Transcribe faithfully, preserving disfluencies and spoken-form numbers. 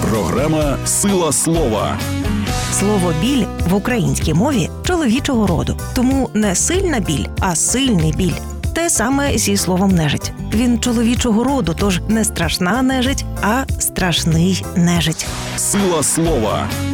Програма «Сила слова». Слово «біль» в українській мові чоловічого роду. Тому не сильна біль, а сильний біль. Те саме зі словом «нежить». Він чоловічого роду, тож не страшна нежить, а страшний нежить. «Сила слова».